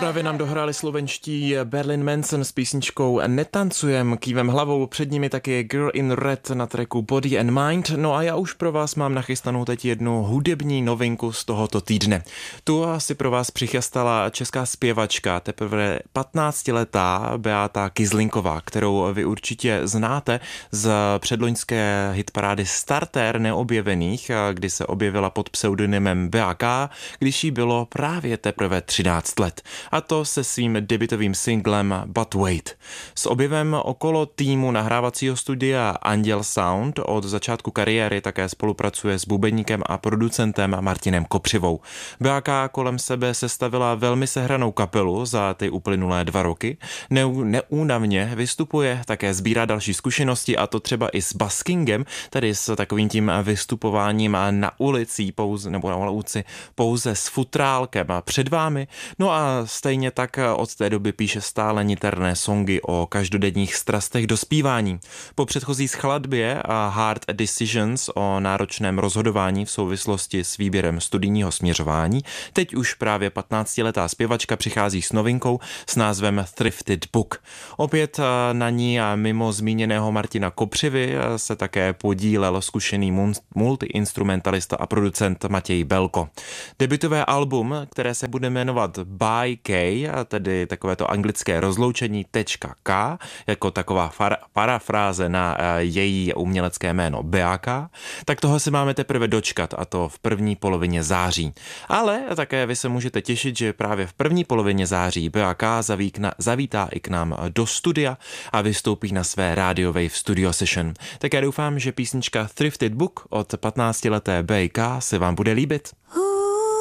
Právě nám dohráli slovenští Berlin Manson s písničkou Netancujem, kývem hlavou, před nimi taky Girl in Red na tracku Body and Mind. No a já už pro vás mám nachystanou teď jednu hudební novinku z tohoto týdne. Tu asi pro vás přichystala česká zpěvačka, teprve 15letá Beáta Kizlinková, kterou vy určitě znáte z předloňské hitparády Starter neobjevených, kdy se objevila pod pseudonymem BAK, když jí bylo právě teprve 13 let. A to se svým debutovým singlem But Wait. S objevem okolo týmu nahrávacího studia Anděl Sound od začátku kariéry také spolupracuje s bubeníkem a producentem Martinem Kopřivou. BAK kolem sebe sestavila velmi sehranou kapelu za ty uplynulé 2 roky. Neúnavně vystupuje, také sbírá další zkušenosti, a to třeba i s buskingem, tedy s takovým tím vystupováním na ulici pouze s futrálkem před vámi. No a stejně tak od té doby píše stále niterné songy o každodenních strastech do zpívání. Po předchozí skladbě a Hard Decisions o náročném rozhodování v souvislosti s výběrem studijního směřování, teď už právě 15letá zpěvačka přichází s novinkou s názvem Thrifted Book. Opět na ní a mimo zmíněného Martina Kopřivy se také podílel zkušený multiinstrumentalista a producent Matěj Belko. Debutové album, které se bude jmenovat By K, tedy takovéto anglické rozloučení .k, jako taková parafráze na její umělecké jméno BAK, tak toho se máme teprve dočkat, a to v první polovině září. Ale také vy se můžete těšit, že právě v první polovině září BAK zavítá i k nám do studia a vystoupí na své Radio Wave Studio Session. Tak já doufám, že písnička Thrifted Book od 15leté BAK se vám bude líbit.